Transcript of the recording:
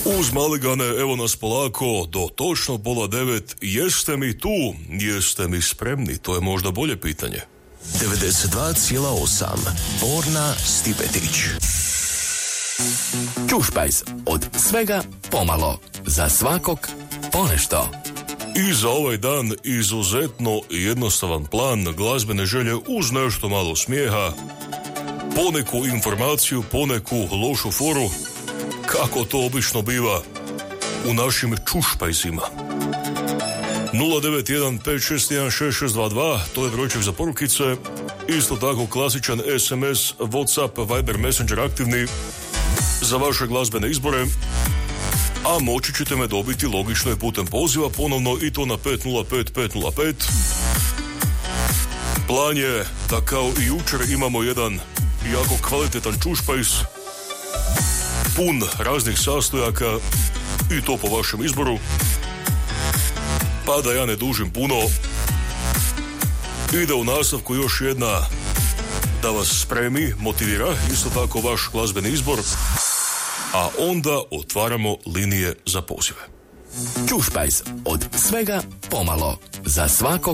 Uz Maligane, evo nas polako, do točno 8:30. Jeste mi tu? Jeste mi spremni? To je možda bolje pitanje. 92,8 Borna Stipetić. Ćušpajz, od svega pomalo, za svakog ponešto. I za ovaj dan izuzetno jednostavan plan glazbene želje uz nešto malo smijeha, poneku informaciju, poneku lošu foru, kako to obično biva u našim čušpajzima. 091-561-6622, to je brojček za porukice, isto tako klasičan SMS, WhatsApp, Viber, Messenger aktivni za vaše glazbene izbore, a moći ćete me dobiti logično i putem poziva ponovno i to na 505-505. Plan je da kao i jučer imamo jedan jako kvalitetan čušpajs, pun raznih sastojaka i to po vašem izboru. Pa da ja ne dužim puno, ide u nastavku još jedna da vas spremi, motivira, isto tako vaš glazbeni izbor, a onda otvaramo linije za pozive. Ćušpajz, od svega pomalo, za svakog